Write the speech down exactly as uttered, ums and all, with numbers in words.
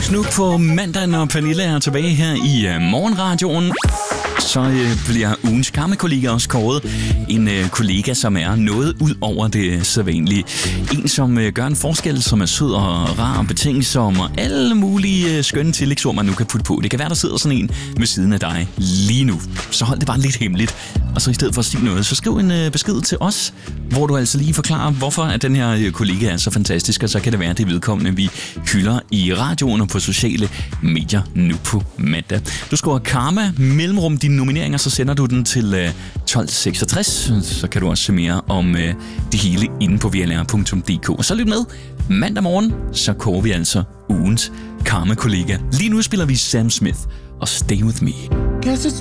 Snup på mandag, når Pernille er tilbage her i uh, morgenradioen. Så øh, bliver ugens karmekollega også kåret. En øh, kollega, som er noget ud over det sædvanlige. En, som øh, gør en forskel, som er sød og rar og betingsom og alle mulige øh, skønne tillægsord, man nu kan putte på. Det kan være, der sidder sådan en ved siden af dig lige nu. Så hold det bare lidt hemmeligt. Og så i stedet for at sige noget, så skriv en øh, besked til os, hvor du altså lige forklarer, hvorfor at den her øh, kollega er så fantastisk. Og så kan det være, det vedkommende, vi hylder i radioen og på sociale medier nu på mandag. Du skriver karma mellemrum dine nomineringer, så sender du den til øh, tolv seksogtres. Så kan du også se mere om øh, det hele inde på v l r punktum d k. Og så lyt med. Mandag morgen, så kårer vi altså ugens karmekollega. Lige nu spiller vi Sam Smith og Stay With Me. Guess it's